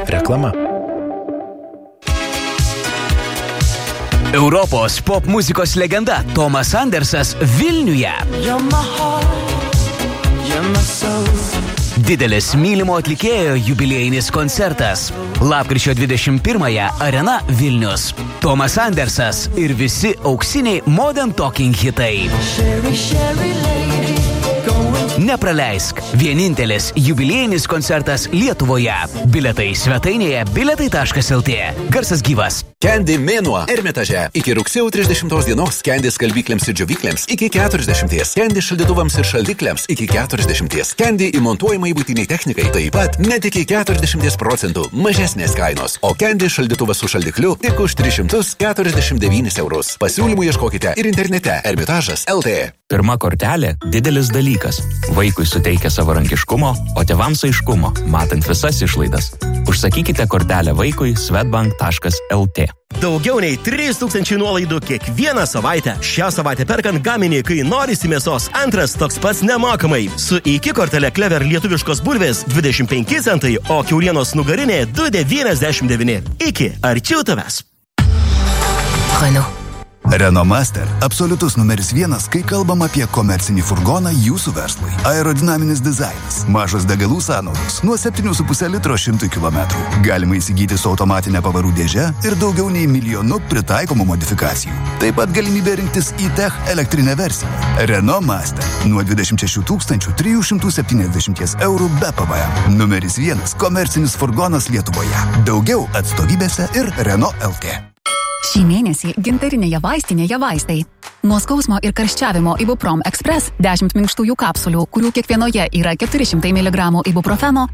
Reklama. Europos pop muzikos legenda Tomas Andersas Vilniuje. Didelis mylimo atlikėjo jubiliejinis koncertas. Lapkričio 21-ąją Arena Vilnius. Tomas Andersas ir visi auksiniai Modern Talking hitai. Nepraleisk. Vienintelis jubiliejinis koncertas Lietuvoje. Biletai svetainėje biletai.lt. Garsas gyvas. Candy mėnuo Ermitaže. Iki rugsėjo 30 dienos Candy skalbyklėms ir džiovyklėms iki 40. Candy šaldytuvams ir šaldikliams iki 40. Candy įmontuojamai būtiniai technikai taip pat net iki 40% mažesnės kainos. O Candy šaldytuvas su šaldikliu tik už 349 eurus. Pasiūlymų ieškokite ir internete Ermitažas.lt. Pirma kortelė – didelis dalykas. Vaikui suteikia savarankiškumo, o tėvams aiškumo, matant visas išlaidas. Užsakykite kortelę vaikui swedbank.lt. Daugiau nei 3000 nuolaidų kiekvieną savaitę. Šią savaitę perkant gaminį, kai norisi mėsos, antras toks pats nemokamai. Su iki kortelė Clever lietuviškos bulvės 25 centai, o kiaulienos nugarinė 2,99. Iki, arčiau tavęs. Renault. Renault Master – absoliutus numeris 1, kai kalbam apie komercinį furgoną jūsų verslui. Aerodinaminis dizainas, mažos degalų sąnaudos, nuo 7,5 litro 100 km. Galima įsigyti su automatinė pavarų dėže ir daugiau nei 1 milijonu pritaikomų modifikacijų. Taip pat galimybė rinktis e-Tech elektrinę versiją. Renault Master – nuo 26 370 eurų be PVM. Numeris 1 komercinis furgonas Lietuvoje. Daugiau atstovybėse ir Renault.lt. Šį mėnesį gintarinėje vaistinėje vaistai. Nuo skausmo ir karščiavimo Ibuprom Express 10 minkštųjų kapsulių, kurių kiekvienoje yra 400 mg ibuprofeno,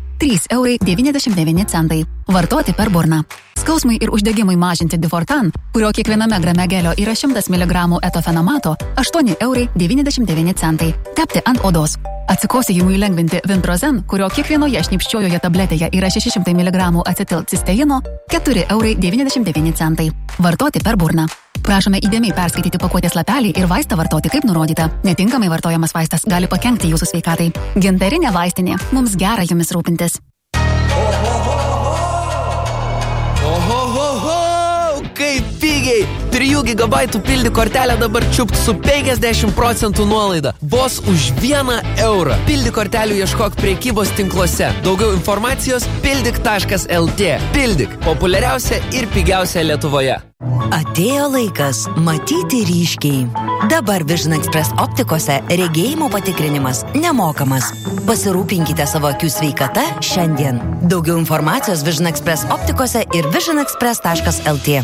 3,99 eurai. Vartoti per burną. Skausmai ir uždegimai mažinti Difortan, kurio kiekviename grame gelio yra 100 mg etofenamato, 8,99 eurai. Tepti ant odos. Atsikosėjimui lengvinti Vintrozen, kurio kiekvienoje šnipščiojoje tabletėje yra 600 mg acetilcisteino, 4,99 eurai. Vartoti per burną. Prašome įdėmiai perskaityti pakuotės lapelį ir vaistą vartoti kaip nurodyta. Netinkamai vartojamas vaistas gali pakenkti jūsų sveikatai. Gintarinė vaistinė. Mums gera jumis rūpintis. Ohohoho, kaip pigiai! 3 GB pildi kortelę dabar čiupt su 50% nuolaida. Vos už 1 eurą. Pildi kortelių ieškok prekybos tinkluose. Daugiau informacijos pildik.lt. Pildik. Populiariausia ir pigiausia Lietuvoje. Atėjo laikas matyti ryškiai. Dabar Vision Express optikose regėjimo patikrinimas nemokamas. Pasirūpinkite savo akių sveikata šiandien. Daugiau informacijos Vision Express optikose ir visionexpress.lt.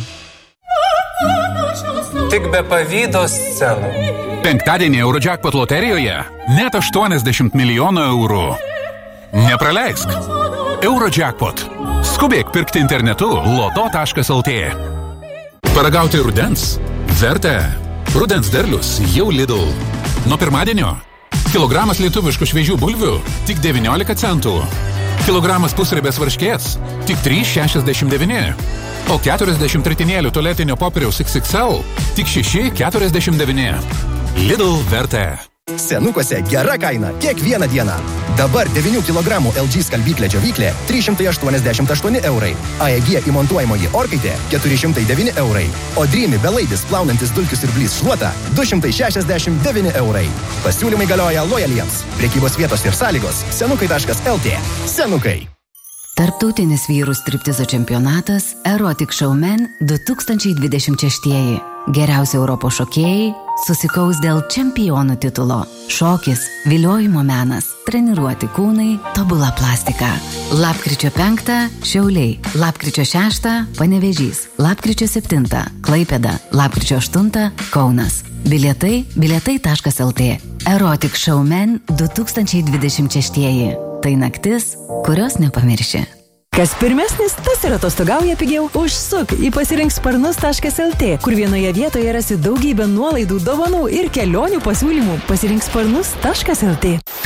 Tik be pavydo scenų. Penktadienį Eurojackpot loterijoje net 80 milijonų eurų. Nepraleisk. Eurojackpot. Skubėk pirkti internetu loto.lt. Paragauti rudens? Verta. Rudens derlius jau Lidl. Nuo pirmadienio. Kilogramas lietuviškų šviežių bulvių tik 19 centų. Kilogramas pusriebės varškės tik 3,69. O 40 tritinėlių tualetinio popieriaus XXL tik 6,49. Lidl verta. Senukose gera kaina kiekvieną dieną. Dabar 9 kg LG skalbyklė džiovyklė 388 eurai. AEG įmontuojamoji orkaitė 409 eurai. O Dreamy belaidis plaunantis dulkius ir blys šluota 269 eurai. Pasiūlymai galioja lojaliems. Prekybos vietos ir sąlygos senukai.lt. Senukai. Tarptautinis vyrų striptizo čempionatas Erotic Showman 2026. Geriausi Europos šokėjai susikaus dėl čempionų titulo. Šokis, viliojimo menas, treniruoti kūnai, tobula plastika. Lapkričio 5 Šiauliai, lapkričio 6 Panevėžys, lapkričio 7 Klaipėda, lapkričio 8 Kaunas. Bilietai bilietai.lt. Erotic Showman 2026. Tai naktis, kurios nepamirši. Kas pirmesnis, tas ir atostogauja pigiau. Užsuk į pasirinksparnus.lt, kur vienoje vietoje rasi daugybę nuolaidų, dovanų ir kelionių pasiūlymų. Pasirinksparnus.lt.